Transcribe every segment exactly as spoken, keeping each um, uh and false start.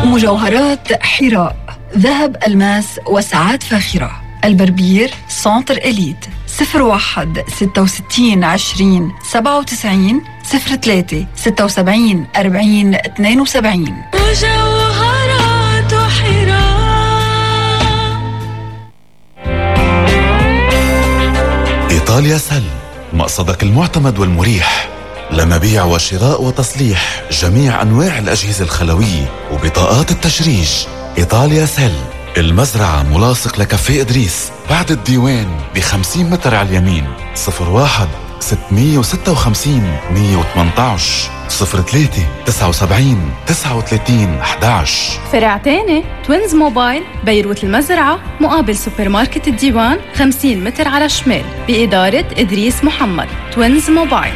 مجوهرات حراء، ذهب، ألماس وساعات فاخرة. البربير سنتر إليت. صفر واحد ستة وستين عشرين سبعة وتسعين صفر ثلاثة ستة وسبعين أربعين اثنين وسبعين. مجوهرات حراء. إيطاليا سل، مقصدك المعتمد والمريح لمبيع وشراء وتصليح جميع أنواع الأجهزة الخلوية وبطاقات التشريج. إيطاليا سل، المزرعة ملاصق لكافيه إدريس بعد الديوان بخمسين متر على اليمين. صفر واحد ستمية وستة وخمسين مية وثمانية عشر صفر ثلاثة تسعة وسبعين تسعة وثلاثين أحد عشر. فرع تاني توينز موبايل بيروت المزرعة مقابل سوبر ماركت الديوان خمسين متر على الشمال بإدارة إدريس محمد. توينز موبايل.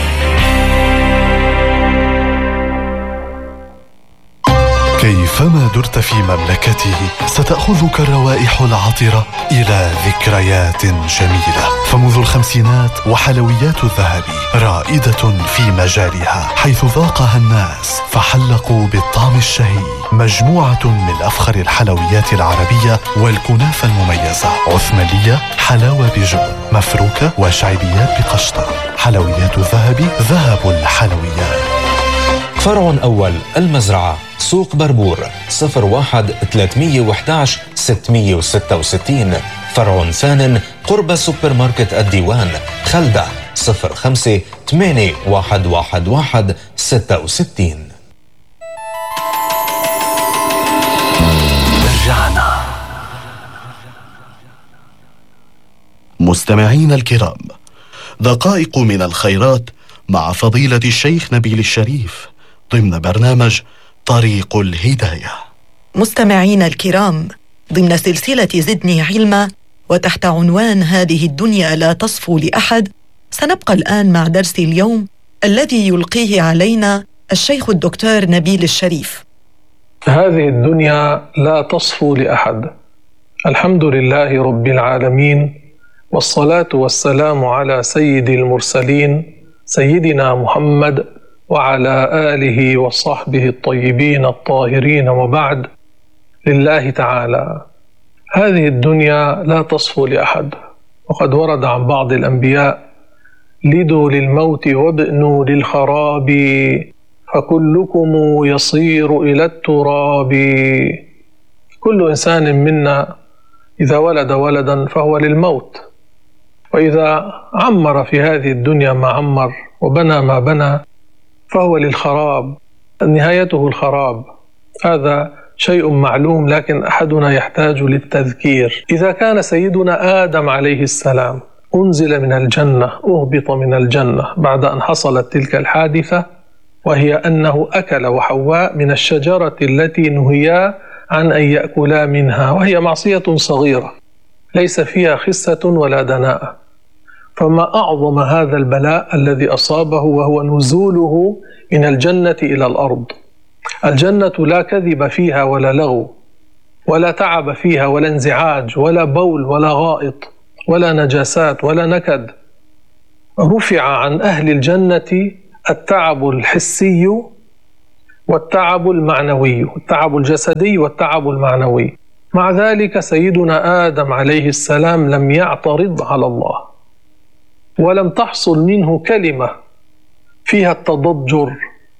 كيفما درت في مملكته ستأخذك الروائح العطرة إلى ذكريات جميلة. فمنذ الخمسينات وحلويات الذهبي رائدة في مجالها، حيث ذاقها الناس فحلقوا بالطعم الشهي. مجموعة من أفخر الحلويات العربية والكنافة المميزة: عثمانية، حلاوة بجبن، مفروكة وشعبيات بقشطة. حلويات الذهبي، ذهب الحلويات. فرع أول المزرعة، سوق بربور. صفر واحد ثلاثمية وإحدى عشر ستمية وستة وستين. فرع ثان قرب سوبر ماركت الديوان، خلدة. صفر خمسة ثمانية واحد واحد واحد ستة وستين. رجعنا. مستمعين الكرام، دقائق من الخيرات مع فضيلة الشيخ نبيل الشريف ضمن برنامج طريق الهداية. مستمعين الكرام، ضمن سلسلة زدني علما وتحت عنوان هذه الدنيا لا تصفو لأحد، سنبقى الآن مع درس اليوم الذي يلقيه علينا الشيخ الدكتور نبيل الشريف. هذه الدنيا لا تصفو لأحد. الحمد لله رب العالمين، والصلاة والسلام على سيد المرسلين سيدنا محمد وعلى آله وصحبه الطيبين الطاهرين، وبعد. لله تعالى هذه الدنيا لا تصفو لأحد، وقد ورد عن بعض الأنبياء: لدوا للموت وابنوا للخراب، فكلكم يصير إلى التراب. كل إنسان منا إذا ولد ولدا فهو للموت، وإذا عمر في هذه الدنيا ما عمر وبنى ما بنى فهو للخراب، نهايته الخراب. هذا شيء معلوم، لكن أحدنا يحتاج للتذكير. إذا كان سيدنا آدم عليه السلام أنزل من الجنة، أهبط من الجنة بعد أن حصلت تلك الحادثة، وهي أنه أكل وحواء من الشجرة التي نهيا عن أن يأكلا منها، وهي معصية صغيرة ليس فيها خسة ولا دناءة. فما أعظم هذا البلاء الذي أصابه، وهو نزوله من الجنة إلى الأرض. الجنة لا كذب فيها ولا لغو، ولا تعب فيها ولا انزعاج ولا بول ولا غائط ولا نجاسات ولا نكد. رفع عن أهل الجنة التعب الحسي والتعب المعنوي، التعب الجسدي والتعب المعنوي. مع ذلك سيدنا آدم عليه السلام لم يعترض على الله، ولم تحصل منه كلمة فيها التضجر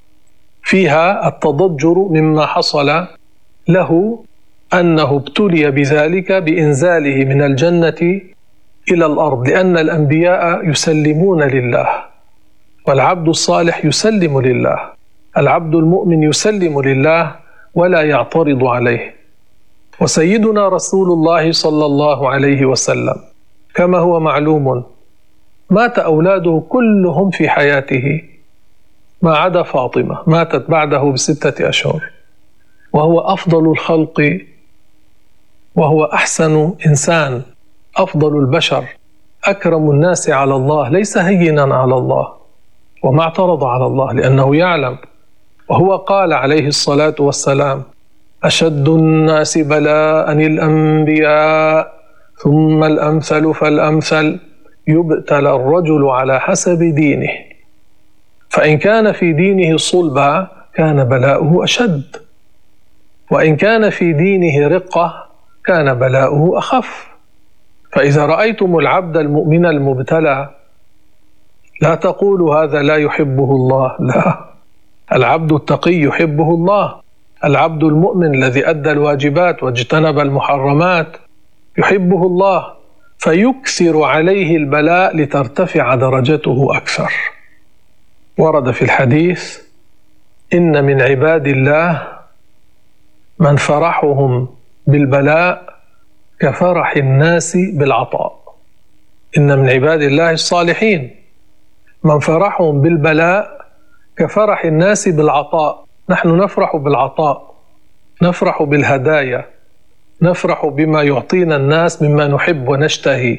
فيها التضجر مما حصل له، أنه ابتلي بذلك بإنزاله من الجنة إلى الأرض، لأن الأنبياء يسلمون لله، والعبد الصالح يسلم لله، العبد المؤمن يسلم لله ولا يعترض عليه. وسيدنا رسول الله صلى الله عليه وسلم كما هو معلوم مات أولاده كلهم في حياته ما عدا فاطمة، ماتت بعده بستة أشهر، وهو أفضل الخلق، وهو أحسن إنسان، أفضل البشر، أكرم الناس على الله، ليس هينا على الله، وما اعترض على الله لأنه يعلم. وهو قال عليه الصلاة والسلام: أشد الناس بلاء الأنبياء ثم الأمثل فالأمثل، يبتلى الرجل على حسب دينه، فإن كان في دينه صلبا كان بلاؤه أشد، وإن كان في دينه رقة كان بلاؤه أخف. فإذا رأيتم العبد المؤمن المبتلى لا تقولوا هذا لا يحبه الله، لا، العبد التقي يحبه الله. العبد المؤمن الذي أدى الواجبات واجتنب المحرمات يحبه الله، فيكثر عليه البلاء لترتفع درجته أكثر. ورد في الحديث: إن من عباد الله من فرحهم بالبلاء كفرح الناس بالعطاء. إن من عباد الله الصالحين من فرحهم بالبلاء كفرح الناس بالعطاء. نحن نفرح بالعطاء، نفرح بالهدايا، نفرح بما يعطينا الناس مما نحب ونشتهي.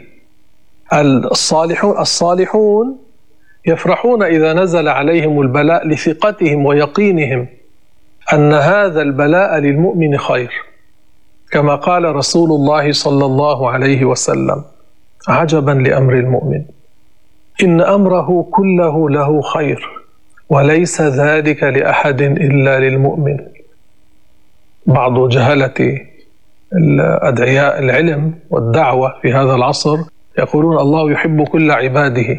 الصالحون الصالحون يفرحون إذا نزل عليهم البلاء لثقتهم ويقينهم أن هذا البلاء للمؤمن خير، كما قال رسول الله صلى الله عليه وسلم: عجبا لأمر المؤمن إن أمره كله له خير وليس ذلك لأحد إلا للمؤمن. بعض جهلة الأدعياء العلم والدعوة في هذا العصر يقولون الله يحب كل عباده،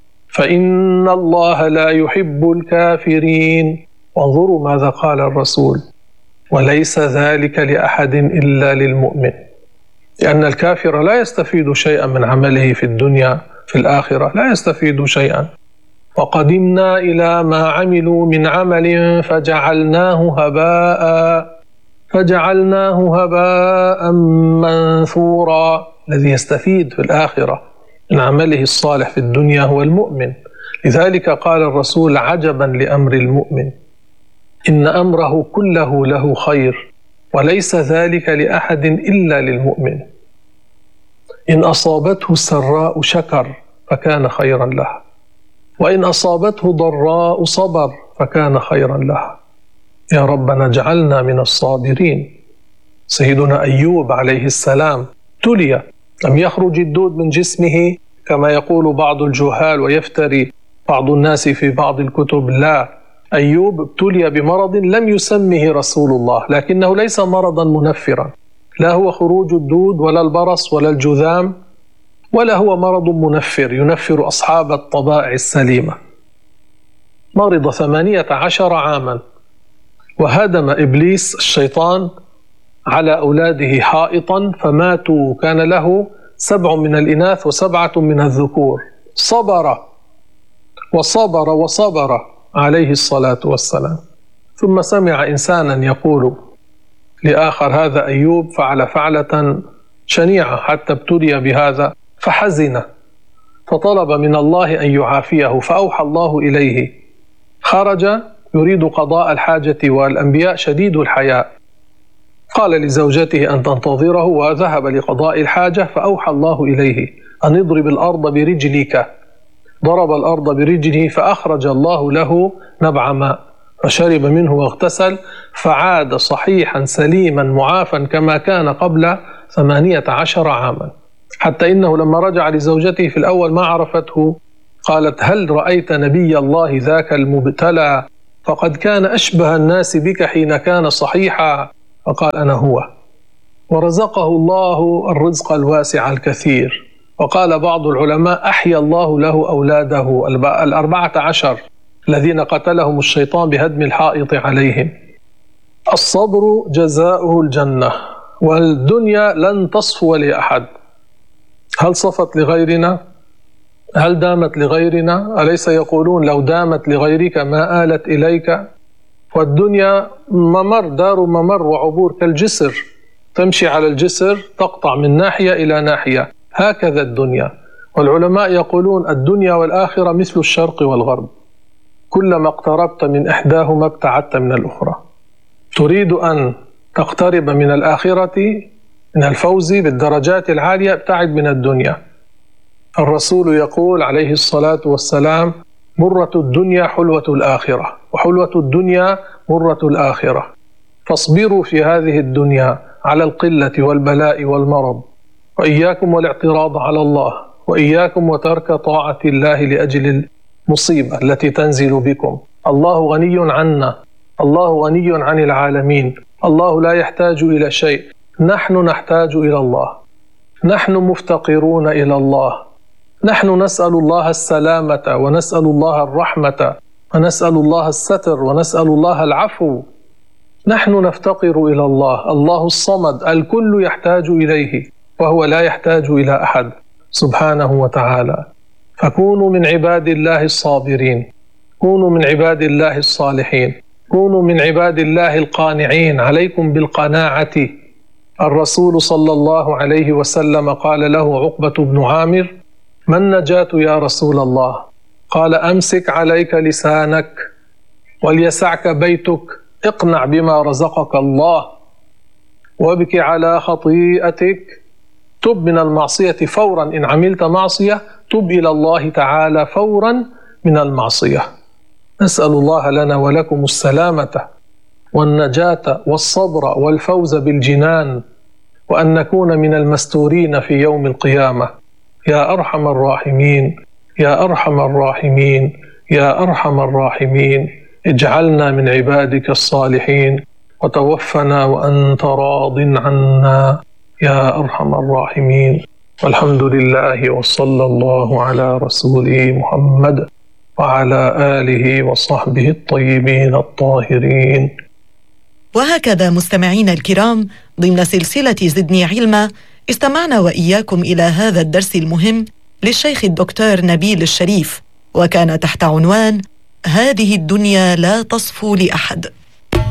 فإن الله لا يحب الكافرين. وانظروا ماذا قال الرسول: وليس ذلك لأحد إلا للمؤمن، لأن الكافر لا يستفيد شيئا من عمله في الدنيا، في الآخرة لا يستفيد شيئا. وقدمنا إلى ما عملوا من عمل فجعلناه هباء فجعلناه هباء منثورا. الذي يستفيد في الآخرة من عمله الصالح في الدنيا هو المؤمن. لذلك قال الرسول: عجبا لأمر المؤمن إن أمره كله له خير وليس ذلك لأحد إلا للمؤمن. إن أصابته سراء شكر فكان خيرا له، وإن أصابته ضراء صبر فكان خيرا له. يا ربنا اجعلنا من الصابرين. سيدنا أيوب عليه السلام ابتلي، لم يخرج الدود من جسمه كما يقول بعض الجهال ويفتري بعض الناس في بعض الكتب. لا، أيوب ابتلي بمرض لم يسمه رسول الله، لكنه ليس مرضا منفرا، لا هو خروج الدود ولا البرص ولا الجذام، ولا هو مرض منفر ينفر أصحاب الطبائع السليمة. مرض ثمانية عشر عاما، وهدم إبليس الشيطان على أولاده حائطا فماتوا، كان له سبع من الإناث وسبعة من الذكور. صبر وصبر وصبر عليه الصلاة والسلام. ثم سمع إنسانا يقول لآخر: هذا أيوب فعل فعلة شنيعة حتى ابتلي بهذا، فحزن فطلب من الله أن يعافيه، فأوحى الله إليه. خرج يريد قضاء الحاجة والأنبياء شديد الحياء، قال لزوجته أن تنتظره وذهب لقضاء الحاجة، فأوحى الله إليه أن اضرب الأرض برجلك. ضرب الأرض برجله فأخرج الله له نبع ماء فشرب منه واغتسل، فعاد صحيحا سليما معافا كما كان قبل ثمانية عشر عاما. حتى إنه لما رجع لزوجته في الأول ما عرفته، قالت: هل رأيت نبي الله ذاك المبتلى؟ فقد كان أشبه الناس بك حين كان صحيحا. فقال: أنا هو. ورزقه الله الرزق الواسع الكثير. وقال بعض العلماء: أحيا الله له أولاده الأربعة عشر الذين قتلهم الشيطان بهدم الحائط عليهم. الصبر جزاؤه الجنة، والدنيا لن تصفو لأحد. هل صفت لغيرنا؟ هل دامت لغيرنا؟ أليس يقولون: لو دامت لغيرك ما آلت إليك؟ والدنيا ممر، دار ممر وعبور كالجسر، تمشي على الجسر تقطع من ناحية إلى ناحية، هكذا الدنيا. والعلماء يقولون: الدنيا والآخرة مثل الشرق والغرب، كلما اقتربت من إحداهما ابتعدت من الأخرى. تريد أن تقترب من الآخرة، من الفوز بالدرجات العالية، ابتعد من الدنيا. الرسول يقول عليه الصلاة والسلام: مرة الدنيا حلوة الآخرة، وحلوة الدنيا مرة الآخرة. فاصبروا في هذه الدنيا على القلة والبلاء والمرض، وإياكم والاعتراض على الله، وإياكم وترك طاعة الله لأجل المصيبة التي تنزل بكم. الله غني عنا، الله غني عن العالمين، الله لا يحتاج إلى شيء، نحن نحتاج إلى الله، نحن مفتقرون إلى الله، نحن نسأل الله السلامة ونسأل الله الرحمة ونسأل الله الستر ونسأل الله العفو. نحن نفتقر إلى الله، الله الصمد الكل يحتاج إليه وهو لا يحتاج إلى أحد سبحانه وتعالى. فكونوا من عباد الله الصابرين، كونوا من عباد الله الصالحين، كونوا من عباد الله القانعين، عليكم بالقناعة. الرسول صلى الله عليه وسلم قال له عقبة بن عامر: ما النجاة يا رسول الله؟ قال: أمسك عليك لسانك وليسعك بيتك، اقنع بما رزقك الله، وابك على خطيئتك، تب من المعصية فورا، إن عملت معصية تب إلى الله تعالى فورا من المعصية. نسأل الله لنا ولكم السلامة والنجاة والصبر والفوز بالجنان، وأن نكون من المستورين في يوم القيامة. يا أرحم الراحمين، يا أرحم الراحمين، يا أرحم الراحمين، اجعلنا من عبادك الصالحين وتوفنا وأنت راض عنا يا أرحم الراحمين. والحمد لله وصلى الله على رسوله محمد وعلى آله وصحبه الطيبين الطاهرين. وهكذا مستمعين الكرام، ضمن سلسلة زدني علما استمعنا وإياكم إلى هذا الدرس المهم للشيخ الدكتور نبيل الشريف، وكان تحت عنوان: هذه الدنيا لا تصفو لأحد.